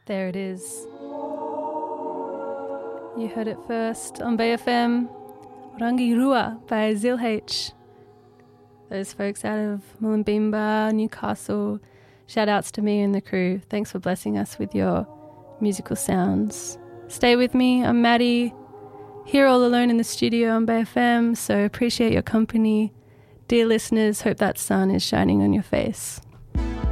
There it is. You heard it first on BFM, Rangirua by Zil H. Those folks out of Mullumbimba, Newcastle. Shout outs to me and the crew. Thanks for blessing us with your musical sounds. Stay with me. I'm Maddie, here all alone in the studio on BFM, so appreciate your company. Dear listeners, hope that sun is shining on your face.